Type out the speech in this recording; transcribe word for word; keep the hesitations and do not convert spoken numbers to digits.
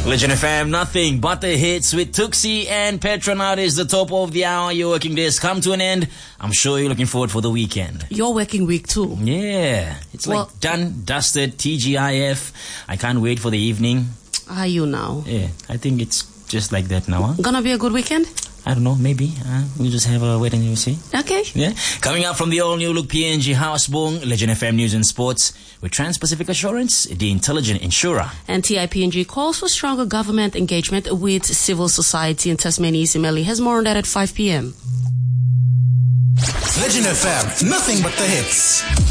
Legend F M, nothing but the hits with Tuxi and Petronaut is the top of the hour. Your working days come to an end. I'm sure you're looking forward for the weekend. Your working week too. Yeah. It's Well- like done, dusted, T G I F. I can't wait for the evening. Are you now? Yeah, I think it's just like that now. Huh? Gonna be a good weekend? I don't know, maybe. Uh, we'll just have a wait and you see. Okay. Yeah. Coming up from the all-new Look P N G House Bong, Legend F M News and Sports with Trans-Pacific Assurance, the intelligent insurer. And T I P N G calls for stronger government engagement with civil society in Tasmania. Isimeli has more on that at five p.m. Legend F M, nothing but the hits.